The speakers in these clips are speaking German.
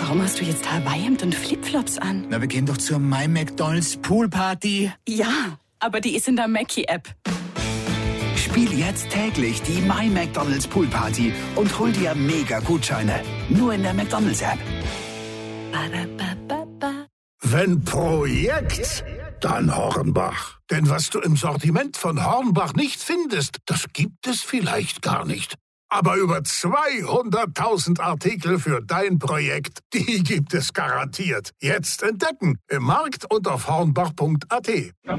Warum hast du jetzt Hawaii-Hemd und Flipflops an? Na, wir gehen doch zur My McDonald's Poolparty. Ja, aber die ist in der Mackie-App. Spiel jetzt täglich die My McDonald's Poolparty und hol dir mega Gutscheine. Nur in der McDonald's-App. Wenn Projekt, dann Hornbach. Denn was du im Sortiment von Hornbach nicht findest, das gibt es vielleicht gar nicht. Aber über 200.000 Artikel für dein Projekt, die gibt es garantiert. Jetzt entdecken im Markt und auf hornbach.at.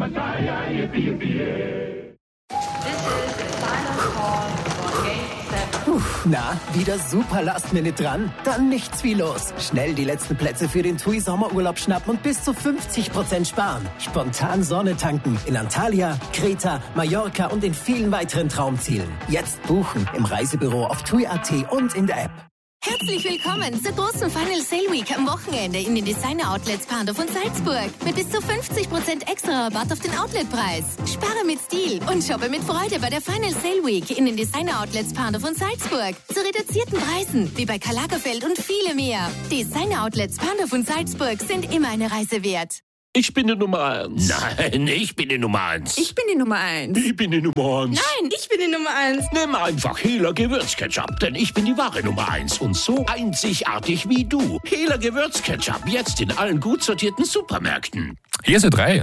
Na, wieder super Last-Minute dran? Dann nichts wie los. Schnell die letzten Plätze für den TUI Sommerurlaub schnappen und bis zu 50% sparen. Spontan Sonne tanken in Antalya, Kreta, Mallorca und in vielen weiteren Traumzielen. Jetzt buchen im Reisebüro auf TUI.at und in der App. Herzlich willkommen zur großen Final Sale Week am Wochenende in den Designer-Outlets Pandorf und Salzburg. Mit bis zu 50% extra Rabatt auf den Outletpreis. Spare mit Stil und shoppe mit Freude bei der Final Sale Week in den Designer-Outlets Pandorf und Salzburg. Zu reduzierten Preisen, wie bei Karl Lagerfeld und viele mehr. Designer-Outlets Pandorf und Salzburg sind immer eine Reise wert. Ich bin die Nummer 1. Nein, ich bin die Nummer 1. Ich bin die Nummer 1. Ich bin die Nummer 1. Nein, ich bin die Nummer 1. Nimm einfach Hehler Gewürzketchup, denn ich bin die wahre Nummer 1 und so einzigartig wie du. Hehler Gewürzketchup, jetzt in allen gut sortierten Supermärkten. Hier ist Ö3.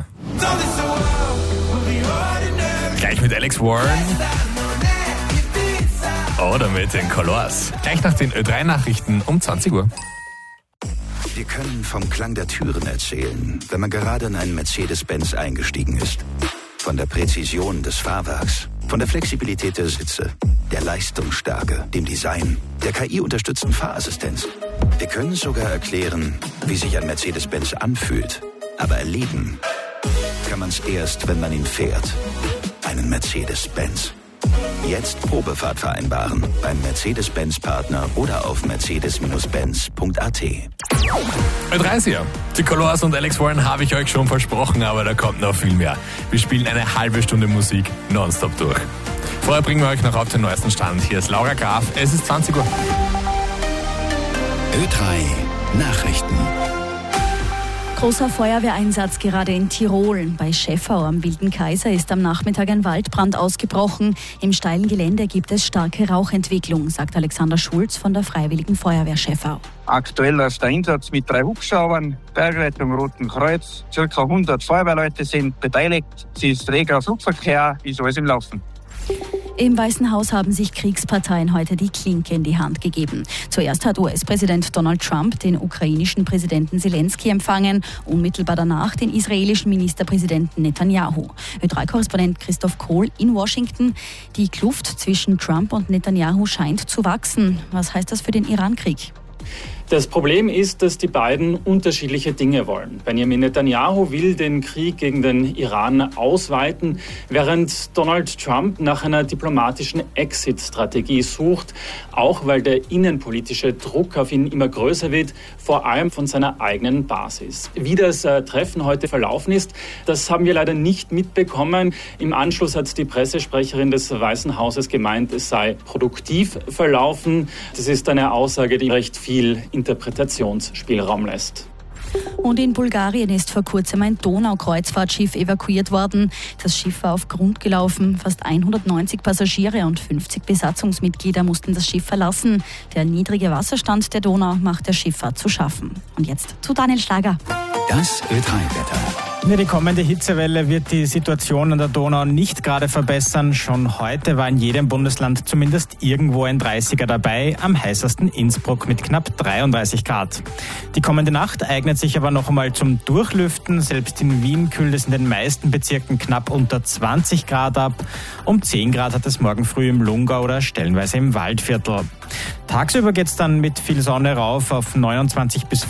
Gleich mit Alex Warren. Oder mit den Colors. Gleich nach den Ö3-Nachrichten um 20 Uhr. Wir können vom Klang der Türen erzählen, wenn man gerade in einen Mercedes-Benz eingestiegen ist. Von der Präzision des Fahrwerks, von der Flexibilität der Sitze, der Leistungsstärke, dem Design, der KI-unterstützten Fahrassistenz. Wir können sogar erklären, wie sich ein Mercedes-Benz anfühlt. Aber erleben kann man es erst, wenn man ihn fährt. Einen Mercedes-Benz. Jetzt Probefahrt vereinbaren beim Mercedes-Benz-Partner oder auf mercedes-benz.at. Ö3 ist hier. Die Colors und Alex Warren habe ich euch schon versprochen, aber da kommt noch viel mehr. Wir spielen eine halbe Stunde Musik nonstop durch. Vorher bringen wir euch noch auf den neuesten Stand. Hier ist Laura Graf, es ist 20 Uhr. Ö3 Nachrichten. Großer Feuerwehreinsatz gerade in Tirol. Bei Schäffau am Wilden Kaiser ist am Nachmittag ein Waldbrand ausgebrochen. Im steilen Gelände gibt es starke Rauchentwicklung, sagt Alexander Schulz von der Freiwilligen Feuerwehr Schäffau. Aktuell läuft der Einsatz mit 3 Hubschraubern, Bergrettung Roten Kreuz. Circa 100 Feuerwehrleute sind beteiligt. Es ist reger Flugverkehr, ist alles im Laufen. Im Weißen Haus haben sich Kriegsparteien heute die Klinke in die Hand gegeben. Zuerst hat US-Präsident Donald Trump den ukrainischen Präsidenten Zelensky empfangen, unmittelbar danach den israelischen Ministerpräsidenten Netanyahu. Ö3-Korrespondent Christoph Kohl in Washington. Die Kluft zwischen Trump und Netanyahu scheint zu wachsen. Was heißt das für den Iran-Krieg? Das Problem ist, dass die beiden unterschiedliche Dinge wollen. Benjamin Netanyahu will den Krieg gegen den Iran ausweiten, während Donald Trump nach einer diplomatischen Exit-Strategie sucht, auch weil der innenpolitische Druck auf ihn immer größer wird, vor allem von seiner eigenen Basis. Wie das Treffen heute verlaufen ist, das haben wir leider nicht mitbekommen. Im Anschluss hat die Pressesprecherin des Weißen Hauses gemeint, es sei produktiv verlaufen. Das ist eine Aussage, die recht viel Interpretationsspielraum lässt. Und in Bulgarien ist vor kurzem ein Donaukreuzfahrtschiff evakuiert worden. Das Schiff war auf Grund gelaufen. Fast 190 Passagiere und 50 Besatzungsmitglieder mussten das Schiff verlassen. Der niedrige Wasserstand der Donau macht der Schifffahrt zu schaffen. Und jetzt zu Daniel Schlager. Das Ö3-Wetter. Die kommende Hitzewelle wird die Situation an der Donau nicht gerade verbessern. Schon heute war in jedem Bundesland zumindest irgendwo ein 30er dabei, am heißesten Innsbruck mit knapp 33 Grad. Die kommende Nacht eignet sich aber noch einmal zum Durchlüften. Selbst in Wien kühlt es in den meisten Bezirken knapp unter 20 Grad ab. Um 10 Grad hat es morgen früh im Lungau oder stellenweise im Waldviertel. Tagsüber geht es dann mit viel Sonne rauf auf 29 bis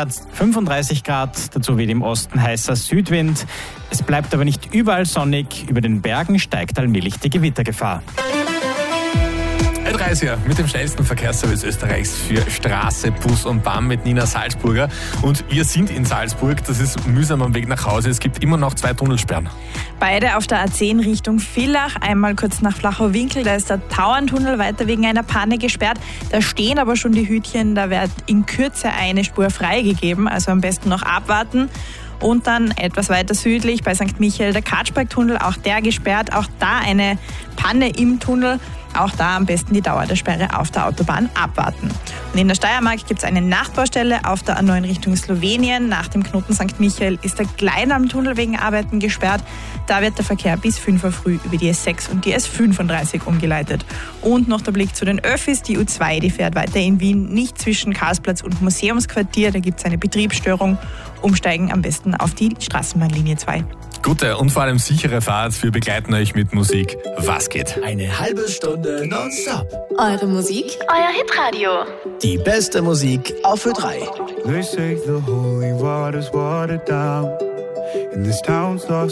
35 Grad. Dazu weht im Osten heißer Südwind. Es bleibt aber nicht überall sonnig. Über den Bergen steigt allmählich die Gewittergefahr. Ö30 mit dem schnellsten Verkehrsservice Österreichs für Straße, Bus und Bahn mit Nina Salzburger. Und wir sind in Salzburg, das ist mühsam am Weg nach Hause. Es gibt immer noch 2 Tunnelsperren. Beide auf der A10 Richtung Villach, einmal kurz nach Flachau-Winkel, da ist der Tauerntunnel weiter wegen einer Panne gesperrt. Da stehen aber schon die Hütchen, da wird in Kürze eine Spur freigegeben, also am besten noch abwarten. Und dann etwas weiter südlich bei St. Michael der Katschberg-Tunnel, auch der gesperrt, auch da eine Panne im Tunnel. Auch da am besten die Dauer der Sperre auf der Autobahn abwarten. Und in der Steiermark gibt es eine Nachtbaustelle auf der A9 Richtung Slowenien. Nach dem Knoten St. Michael ist der Kleinalm-Tunnel wegen Arbeiten gesperrt. Da wird der Verkehr bis 5 Uhr früh über die S6 und die S35 umgeleitet. Und noch der Blick zu den Öffis. Die U2, die fährt weiter in Wien, nicht zwischen Karlsplatz und Museumsquartier. Da gibt es eine Betriebsstörung. Umsteigen am besten auf die Straßenbahnlinie 2. Gute und vor allem sichere Fahrt. Wir begleiten euch mit Musik. Was geht? Eine halbe Stunde nonstop. Eure Musik, euer Hitradio. Die beste Musik auf Ö3. They say the holy water's watered down, and this town's lost